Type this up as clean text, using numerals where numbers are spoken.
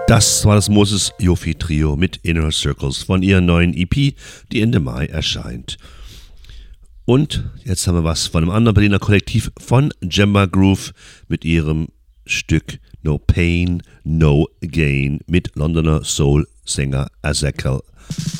Das war das Moses Yofi Trio mit Inner Circles von ihrer neuen EP, die Ende Mai erscheint. Und jetzt haben wir was von einem anderen Berliner Kollektiv von Jemba Groove mit ihrem Stück No Pain, No Gain mit Londoner Soul-Sänger Ezekiel